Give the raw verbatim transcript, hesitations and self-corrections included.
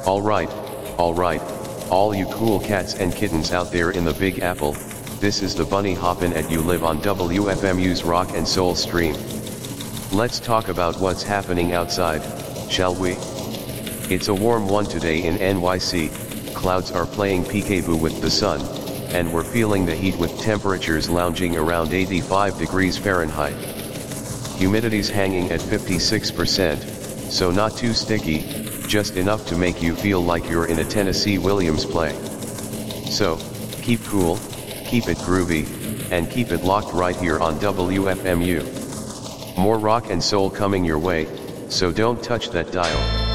Alright, alright, all you cool cats and kittens out there in the Big Apple, this is the Bunny Hoppin' and you live on W F M U's Rock and Soul stream. Let's talk about what's happening outside, shall we? It's a warm one today in N Y C, clouds are playing peekaboo with the sun, and we're feeling the heat with temperatures lounging around eighty-five degrees Fahrenheit. Humidity's hanging at fifty-six percent, so not too sticky, just enough to make you feel like you're in a Tennessee Williams play. So, keep cool, keep it groovy, and keep it locked right here on W F M U. More rock and soul coming your way, so don't touch that dial.